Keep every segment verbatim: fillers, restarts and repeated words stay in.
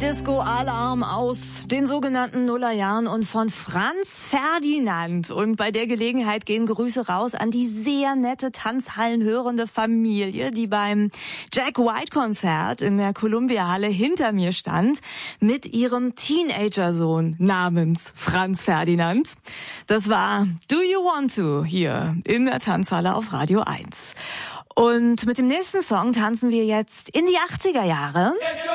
Disco-Alarm aus den sogenannten Nullerjahren und von Franz Ferdinand. Und bei der Gelegenheit gehen Grüße raus an die sehr nette Tanzhallenhörende Familie, die beim Jack White-Konzert in der Columbia-Halle hinter mir stand, mit ihrem Teenager-Sohn namens Franz Ferdinand. Das war Do You Want To hier in der Tanzhalle auf Radio eins. Und mit dem nächsten Song tanzen wir jetzt in die achtziger Jahre.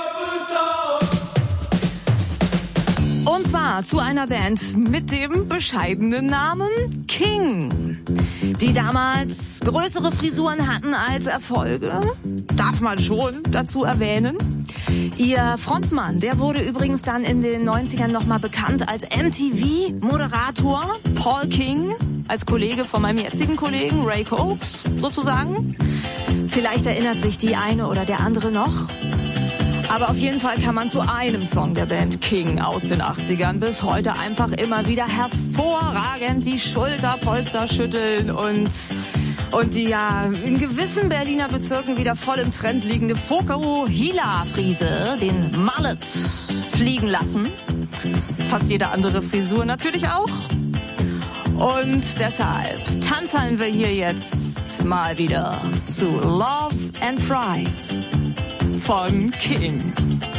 Und zwar zu einer Band mit dem bescheidenen Namen King, die damals größere Frisuren hatten als Erfolge, darf man schon dazu erwähnen. Ihr Frontmann, der wurde übrigens dann in den neunzigern nochmal bekannt als M T V-Moderator, Paul King, als Kollege von meinem jetzigen Kollegen Ray Coates sozusagen. Vielleicht erinnert sich die eine oder der andere noch. Aber auf jeden Fall kann man zu einem Song der Band King aus den achtzigern bis heute einfach immer wieder hervorragend die Schulterpolster schütteln und, und die ja in gewissen Berliner Bezirken wieder voll im Trend liegende Fokuhila-Frise, den Mullet, fliegen lassen. Fast jede andere Frisur natürlich auch. Und deshalb tanzen wir hier jetzt mal wieder zu Love and Pride von King.